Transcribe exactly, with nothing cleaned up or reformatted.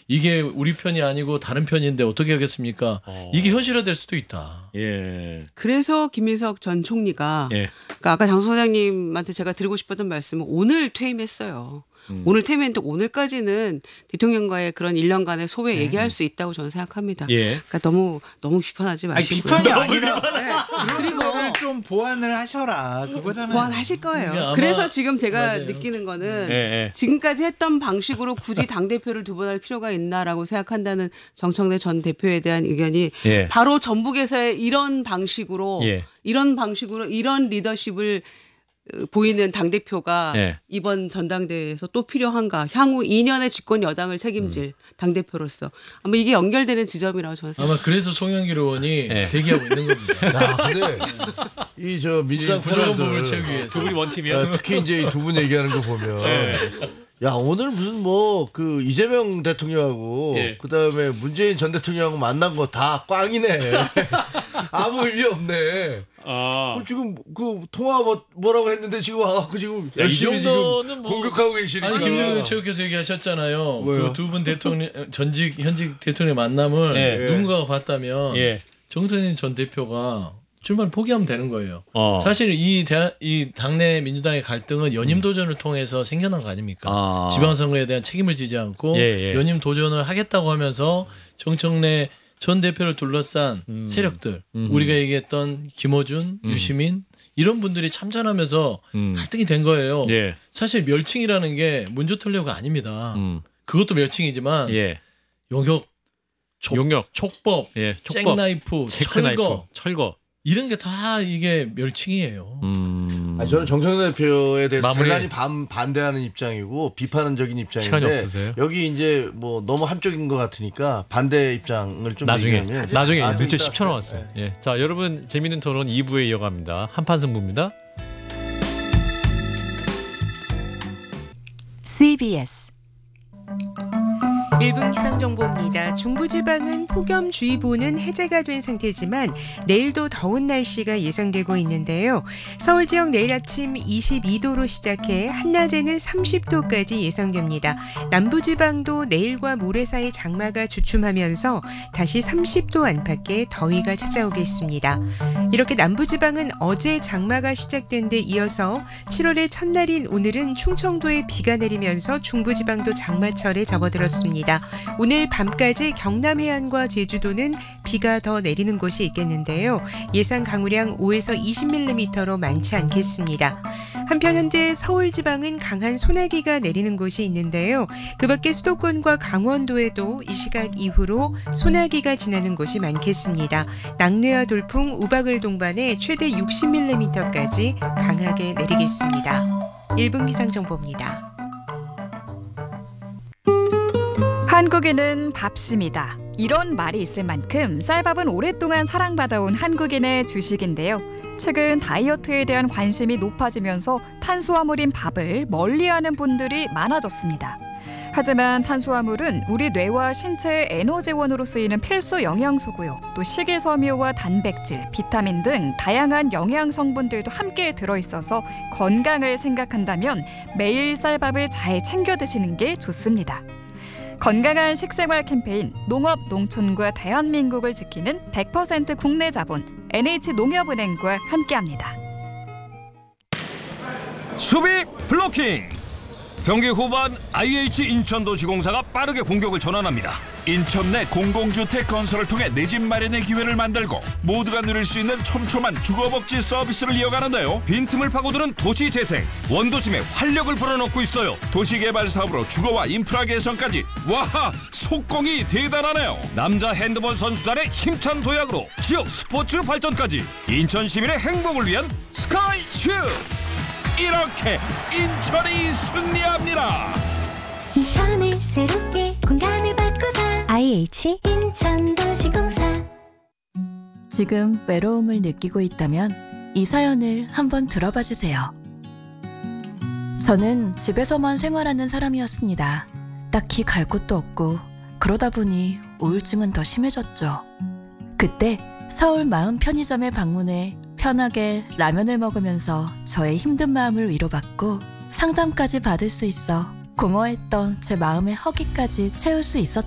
이게 우리 편이 아니고 다른 편인데 어떻게 하겠습니까? 어. 이게 현실화될 수도 있다. 예. 그래서 김민석 전 총리가 예. 그러니까 아까 장 소장님한테 제가 드리고 싶었던 말씀은 오늘 퇴임했어요. 음. 오늘 퇴임했는데 오늘까지는 대통령과의 그런 일 년간의 소외 네. 얘기할 수 있다고 저는 생각합니다. 예. 그러니까 너무 너무 비판하지 아니, 마시고요. 비판이 아니라 네. 그리고 거를 좀 보완을 하셔라 그거잖아요. 보완하실 거예요. 그러니까 아마- 그래서 지금 제가 맞아요. 느끼는 거는 예, 예. 지금까지 했던 방식으로 굳이 당대표를 두 번 할 필요가 있나라고 생각한다는 정청래 전 대표에 대한 의견이 예. 바로 전북에서의 이런 방식으로 예. 이런 방식으로 이런 리더십을 어, 보이는 당대표가 예. 이번 전당대회에서 또 필요한가. 향후 이 년의 집권 여당을 책임질 음. 당대표로서 아마 이게 연결되는 지점이라고 저는 아마 생각합니다. 그래서 송영길 의원이 예. 대기하고 있는 겁니다. 야, 근데 이 저 민주당 부족한 부분을 패널들 채우기 위해서. 두 분이 원팀이야. 어, 특히 이제 두 분 얘기하는 거 보면 예. 야 오늘 무슨 뭐 그 이재명 대통령하고 예. 그다음에 문재인 전 대통령하고 만난 거 다 꽝이네. 아무 의미 없네. 아. 그 지금 그 통화 뭐 뭐라고 했는데 지금 와갖고 지금 야, 이 열심히 정도는 지금 뭐- 공격하고 계시니까. 아니 김정은 체육회에서 얘기하셨잖아요. 뭐요? 그 두 분 대통령 전직 현직 대통령 만남을 예. 누군가가 봤다면 예. 정선인 전 대표가 출마를 포기하면 되는 거예요. 어. 사실 이, 대, 이 당내 민주당의 갈등은 연임 도전을 통해서 생겨난 거 아닙니까? 아. 지방선거에 대한 책임을 지지 않고 예, 예. 연임 도전을 하겠다고 하면서 정청래 전 대표를 둘러싼 음. 세력들, 음. 우리가 얘기했던 김어준, 음. 유시민 이런 분들이 참전하면서 음. 갈등이 된 거예요. 예. 사실 멸칭이라는 게 문조털려가 아닙니다. 음. 그것도 멸칭이지만 예. 용역, 촉, 용역. 촉법, 예. 촉법. 잭나이프, 체크나이프. 철거 철거. 이런 게 다 이게 멸칭이에요. 음. 아, 저는 정청래 대표에 대해서 마무리. 대단히 반, 반대하는 입장이고 비판적인 시간이 입장인데 없으세요? 여기 이제 뭐 너무 한쪽인 것 같으니까 반대 입장을 좀 나중에 얘기하면 나중에 아, 늦게 좀 십 초 이따- 남았어요. 네. 예. 자, 여러분 재미있는 토론 이 부에 이어갑니다. 한판 승부입니다. 씨비에스 일 분 기상정보입니다. 중부지방은 폭염주의보는 해제가 된 상태지만 내일도 더운 날씨가 예상되고 있는데요. 서울 지역 내일 아침 이십이 도로 시작해 한낮에는 삼십 도까지 예상됩니다. 남부지방도 내일과 모레 사이 장마가 주춤하면서 다시 삼십 도 안팎의 더위가 찾아오겠습니다. 이렇게 남부지방은 어제 장마가 시작된 데 이어서 칠월의 첫날인 오늘은 충청도에 비가 내리면서 중부지방도 장마철에 접어들었습니다. 오늘 밤까지 경남 해안과 제주도는 비가 더 내리는 곳이 있겠는데요. 예상 강우량 오에서 이십 밀리미터로 많지 않겠습니다. 한편 현재 서울 지방은 강한 소나기가 내리는 곳이 있는데요. 그 밖에 수도권과 강원도에도 이 시각 이후로 소나기가 지나는 곳이 많겠습니다. 낙뢰와 돌풍, 우박을 동반해 최대 육십 밀리미터까지 강하게 내리겠습니다. 일 분 기상정보입니다. 한국인은 밥심이다. 이런 말이 있을 만큼 쌀밥은 오랫동안 사랑받아온 한국인의 주식인데요. 최근 다이어트에 대한 관심이 높아지면서 탄수화물인 밥을 멀리하는 분들이 많아졌습니다. 하지만 탄수화물은 우리 뇌와 신체의 에너지원으로 쓰이는 필수 영양소고요. 또 식이섬유와 단백질, 비타민 등 다양한 영양 성분들도 함께 들어있어서 건강을 생각한다면 매일 쌀밥을 잘 챙겨 드시는 게 좋습니다. 건강한 식생활 캠페인 농업 농촌과 대한민국을 지키는 백 퍼센트 국내 자본 엔에이치농협은행과 함께합니다. 수비 블로킹. 경기 후반 아이에이치 인천도시공사가 빠르게 공격을 전환합니다. 인천 내 공공주택 건설을 통해 내 집 마련의 기회를 만들고 모두가 누릴 수 있는 촘촘한 주거복지 서비스를 이어가는데요. 빈틈을 파고드는 도시재생, 원도심에 활력을 불어넣고 있어요. 도시개발 사업으로 주거와 인프라 개선까지. 와하, 속공이 대단하네요. 남자 핸드볼 선수단의 힘찬 도약으로 지역 스포츠 발전까지. 인천 시민의 행복을 위한 스카이슈. 이렇게 인천이 승리합니다. 인천을 새롭게 공간을 바꾸다 아이에이치 인천도시공사. 지금 외로움을 느끼고 있다면 이 사연을 한번 들어봐 주세요. 저는 집에서만 생활하는 사람이었습니다. 딱히 갈 곳도 없고 그러다 보니 우울증은 더 심해졌죠. 그때 서울 마음 편의점에 방문해 편하게 라면을 먹으면서 저의 힘든 마음을 위로받고 상담까지 받을 수 있어 공허했던 제 마음의 허기까지 채울 수 있었죠.